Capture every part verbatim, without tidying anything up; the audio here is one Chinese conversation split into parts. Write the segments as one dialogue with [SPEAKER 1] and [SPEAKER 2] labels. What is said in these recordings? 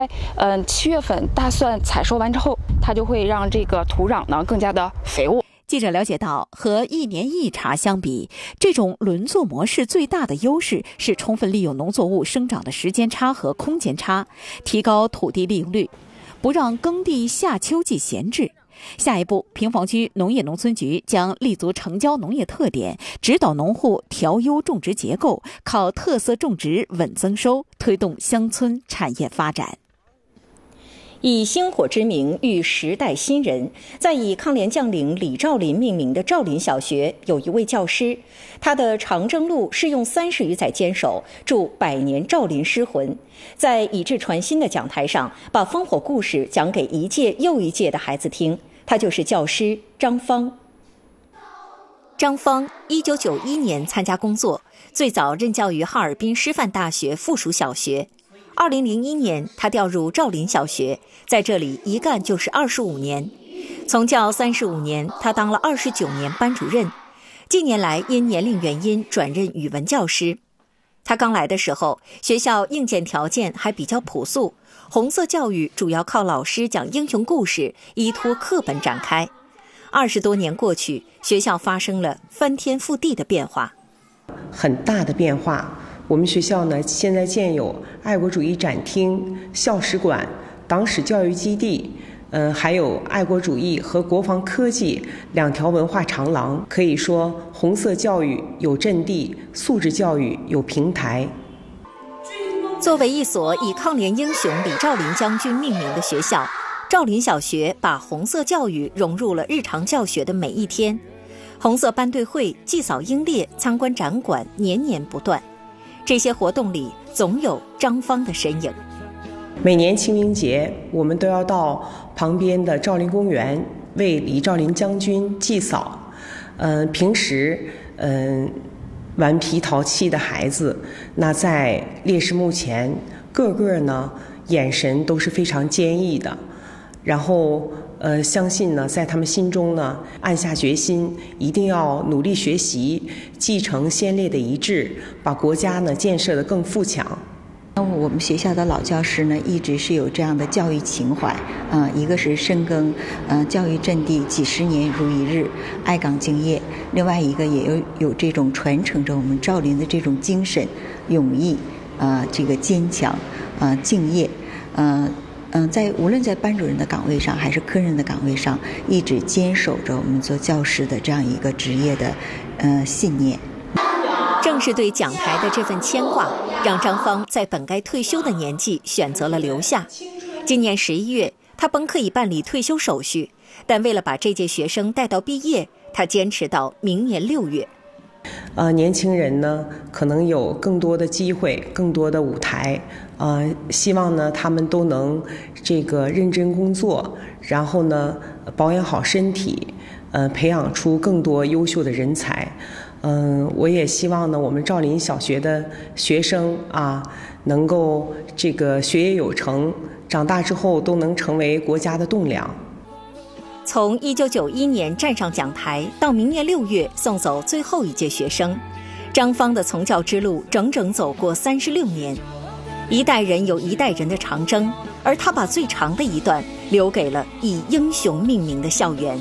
[SPEAKER 1] 嗯，七月份大蒜采收完之后，它就会让这个土壤呢更加的肥沃。
[SPEAKER 2] 记者了解到，和一年一茬相比，这种轮作模式最大的优势是充分利用农作物生长的时间差和空间差，提高土地利用率，不让耕地夏秋季闲置。下一步，平房区农业农村局将立足城郊农业特点，指导农户调优种植结构，靠特色种植稳增收，推动乡村产业发展。
[SPEAKER 3] 以星火之名育时代新人，在以抗联将领李兆林命名的兆林小学有一位教师，他的长征路是用三十余载坚守，祝百年兆林师魂。在以志传心的讲台上，把烽火故事讲给一届又一届的孩子听。他就是教师张芳。张芳一九九一年参加工作，最早任教于哈尔滨师范大学附属小学。二零零一年，他调入兆林小学，在这里一干就是二十五年。从教三十五年，他当了二十九年班主任。近年来因年龄原因转任语文教师。他刚来的时候，学校硬件条件还比较朴素，红色教育主要靠老师讲英雄故事，依托课本展开。二十多年过去，学校发生了翻天覆地的变化，
[SPEAKER 4] 很大的变化。我们学校呢，现在建有爱国主义展厅、校史馆、党史教育基地，嗯，还有爱国主义和国防科技两条文化长廊。可以说，红色教育有阵地，素质教育有平台。
[SPEAKER 3] 作为一所以抗联英雄李兆林将军命名的学校，兆林小学把红色教育融入了日常教学的每一天。红色班队会、祭扫英烈、参观展馆年年不断。这些活动里总有张芳的身影。
[SPEAKER 4] 每年清明节，我们都要到旁边的兆林公园为李兆林将军祭扫。嗯、呃，平时嗯、呃、顽皮淘气的孩子，那在烈士墓前，个个呢眼神都是非常坚毅的。然后呃，相信呢，在他们心中呢，暗下决心，一定要努力学习，继承先烈的遗志，把国家呢建设得更富强。
[SPEAKER 5] 我们学校的老教师呢，一直是有这样的教育情怀，啊、呃，一个是深耕，呃，教育阵地几十年如一日，爱岗敬业；另外一个也有有这种传承着我们兆林的这种精神、勇毅，啊、呃，这个坚强，啊、呃，敬业，呃。嗯，在无论在班主任的岗位上还是科任的岗位上，一直坚守着我们做教师的这样一个职业的呃信念。
[SPEAKER 3] 正是对讲台的这份牵挂，让张芳在本该退休的年纪选择了留下。今年十一月，他本可以办理退休手续，但为了把这届学生带到毕业，他坚持到明年六月。
[SPEAKER 4] 呃，年轻人呢，可能有更多的机会，更多的舞台。呃，希望呢，他们都能这个认真工作，然后呢，保养好身体，呃，培养出更多优秀的人才。嗯、呃，我也希望呢，我们兆林小学的学生啊，能够这个学业有成，长大之后都能成为国家的栋梁。
[SPEAKER 3] 从一九九一年站上讲台到明年六月送走最后一届学生，张芳的从教之路整整走过三十六年。一代人有一代人的长征，而他把最长的一段留给了以英雄命名的校园。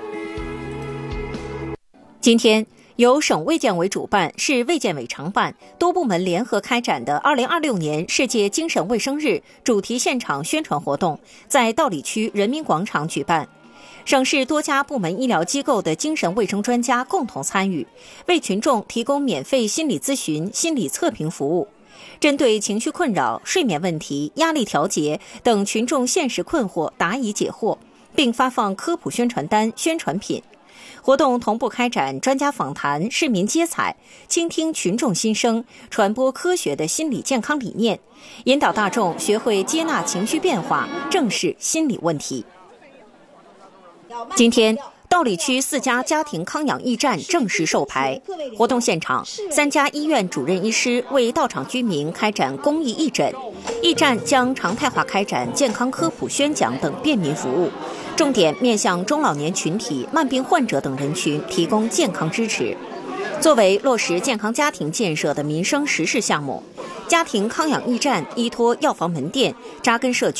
[SPEAKER 3] 今天由省卫健委主办、市卫健委承办、多部门联合开展的二零二六年世界精神卫生日主题现场宣传活动在道里区人民广场举办。省市多家部门医疗机构的精神卫生专家共同参与，为群众提供免费心理咨询、心理测评服务，针对情绪困扰、睡眠问题、压力调节等群众现实困惑答疑解惑，并发放科普宣传单、宣传品。活动同步开展专家访谈、市民接采，倾听群众心声，传播科学的心理健康理念，引导大众学会接纳情绪变化，正视心理问题。今天，道里区四家家庭康养驿站正式授牌。活动现场，三家医院主任医师为到场居民开展公益义诊，驿站将常态化开展健康科普宣讲等便民服务，重点面向中老年群体、慢病患者等人群提供健康支持。作为落实健康家庭建设的民生实事项目， 家庭康养驿站依托药房门店扎根社区。